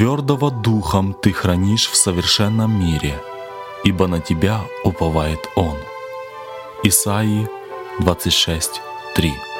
Твердого духом ты хранишь в совершенном мире, ибо на тебя уповает Он. Исаии 26:3.